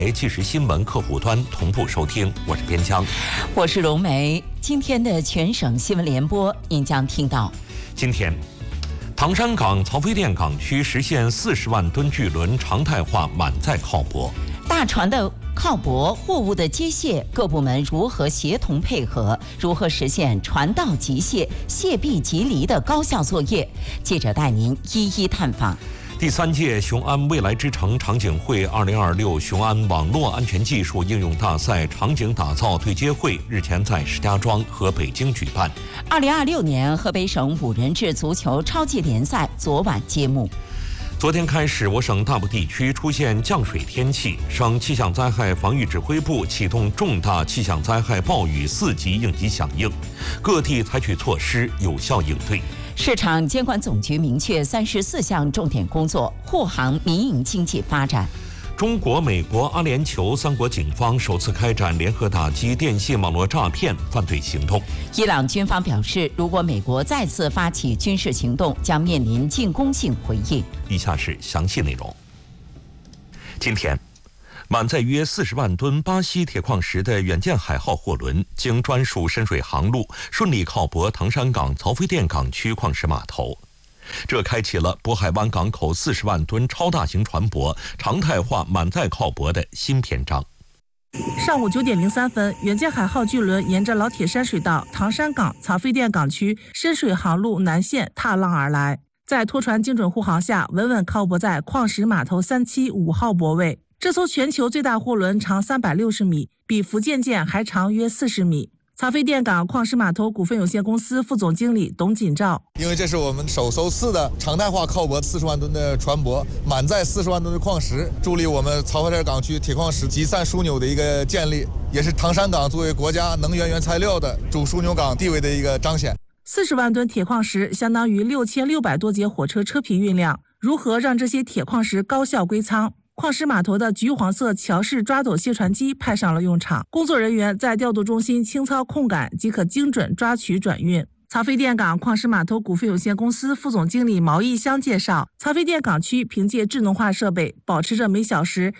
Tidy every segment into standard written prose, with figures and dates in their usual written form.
即时新闻客户端同步收听，我是边疆， 我是荣梅。今天的全省新闻联播，您将听到： 今天，唐山港曹妃甸港区实现40万吨巨轮常态化满载靠泊。 大船的靠泊、货物的接卸，各部门如何协同配合？如何实现船到即卸、卸毕即离的高效作业？记者带您一一探访。 第3届雄安未来之城场景会2026雄安网络安全技术应用大赛场景打造对接会日前在石家庄和北京举办。 2026年河北省5人制足球超级联赛昨晚揭幕。 昨天开始，我省大部地区出现降水天气，省气象灾害防御指挥部启动重大气象灾害暴雨4级应急响应，各地采取措施有效应对。 市场监管总局明确34项重点工作，护航民营经济发展。 中国、美国、阿联酋3国警方首次开展联合打击电信网络诈骗犯罪行动。 伊朗军方表示，如果美国再次发起军事行动，将面临进攻性回应。 以下是详细内容。今天，满载约40万吨巴西铁矿石的远见海号货轮，经专属深水航路顺利靠泊唐山港曹妃甸港区矿石码头。这开启了渤海湾港口40万吨超大型船舶常态化满载靠泊的新篇章。 上午9点03分，远见海号巨轮沿着老铁山水道唐山港曹妃甸港区深水航路南线踏浪而来，在拖船精准护航下，稳稳靠泊在矿石码头3期5号泊位。这艘全球最大货轮长360米，比福建舰还长约40米。曹妃甸港矿石码头股份有限公司副总经理董锦照： 因为这是我们首次的常态化靠泊40万吨的船舶，满载40万吨的矿石，助力我们曹妃甸港区铁矿石集散枢纽的一个建立，也是唐山港作为国家能源原材料的主枢纽港地位的一个彰显。 40万吨铁矿石相当于6600多节火车车皮运量，如何让这些铁矿石高效归仓？矿石码头的橘黄色桥式抓斗卸船机派上了用场，工作人员在调度中心轻操控杆即可精准抓取转运。曹妃甸港矿石码头股份有限公司副总经理毛义香介绍，曹妃甸港区凭借智能化设备，保持着每小时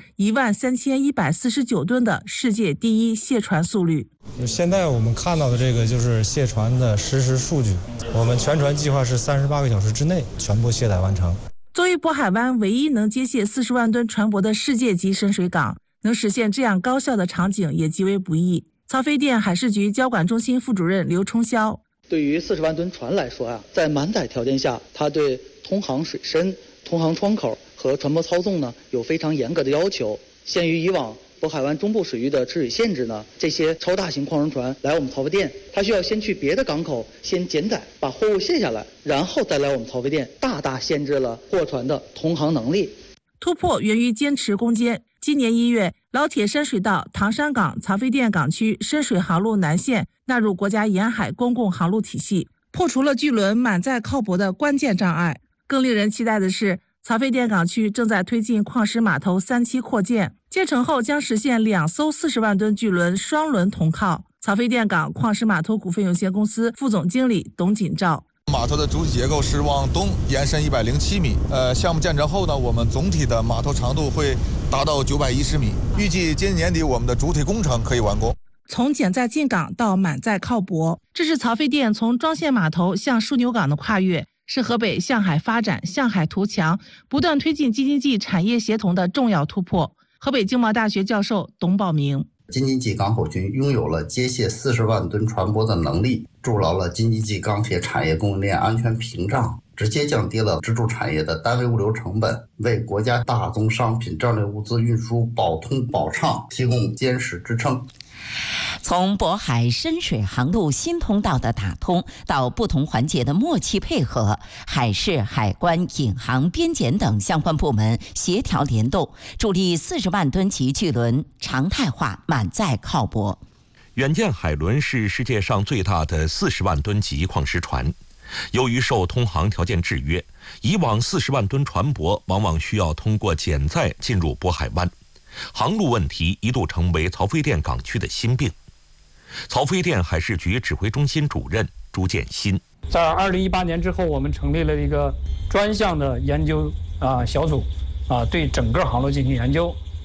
13149吨的世界第一卸船速率。 现在我们看到的这个就是卸船的实时数据，我们全船计划是38个小时之内全部卸载完成。 作为渤海湾唯一能接卸40万吨船舶的世界级深水港，能实现这样高效的场景也极为不易。曹妃甸海事局交管中心副主任刘冲霄： 对于40万吨船来说在满载条件下，它对通航水深、通航窗口和船舶操纵呢有非常严格的要求。限于以往渤海湾中部水域的吃水限制呢，这些超大型矿船来我们曹妃甸，它需要先去别的港口先减载，把货物卸下来，然后再来我们曹妃甸，大大限制了货船的通航能力。 突破源于坚持攻坚。今年1月，老铁山水道唐山港曹妃甸港区深水航路南线纳入国家沿海公共航路体系，破除了巨轮满载靠泊的关键障碍。更令人期待的是，曹妃甸港区正在推进矿石码头3期扩建，建成后将实现2艘40万吨巨轮双轮同靠。曹妃甸港矿石码头股份有限公司副总经理董锦照： 码头的主体结构是往东延伸107米，项目建成后呢，我们总体的码头长度会达到910米，预计今年年底我们的主体工程可以完工。 从减载进港到满载靠泊，这是曹妃甸从装卸码头向枢纽港的跨越，是河北向海发展、向海图强、不断推进京津冀产业协同的重要突破。河北经贸大学教授董宝明： 京津冀港口群拥有了接卸40万吨船舶的能力，筑牢了京津冀钢铁产业供应链安全屏障，直接降低了支柱产业的单位物流成本，为国家大宗商品战略物资运输保通保畅提供坚实支撑。 从渤海深水航路新通道的打通到不同环节的默契配合，海事、海关、引航、边检等相关部门协调联动，助力40万吨级巨轮常态化满载靠泊。 远见海轮是世界上最大的40万吨级矿石船。由于受通航条件制约，以往40万吨船舶往往需要通过减载进入渤海湾，航路问题一度成为曹妃甸港区的心病。曹妃甸海事局指挥中心主任朱建新： 在2018年之后，我们成立了一个专项的研究小组，对整个航路进行研究。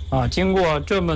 经过这么